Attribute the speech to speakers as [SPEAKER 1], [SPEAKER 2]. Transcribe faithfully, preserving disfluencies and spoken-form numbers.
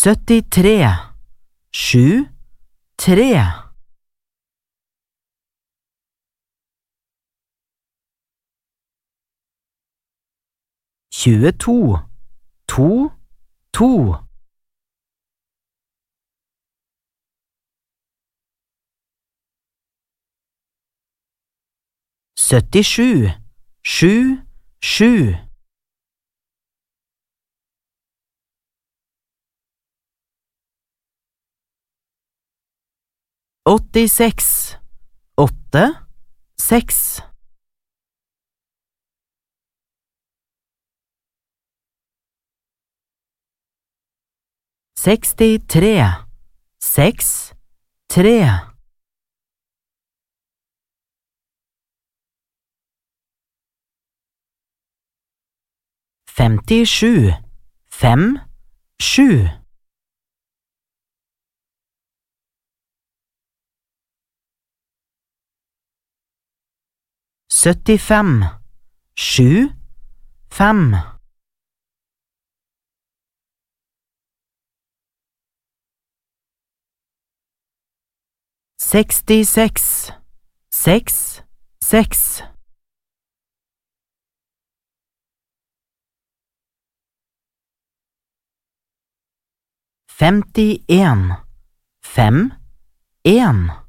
[SPEAKER 1] syttitre, sju, tre. Tjueto, to, to. Syttisju, sju, sju. Åttiseks, åtte, seks. Sekstitre, seks, tre. Femtisju, fem, sju. Syttifem, sju, fem. Sekstiseks, seks, seks. Femtien, fem, en.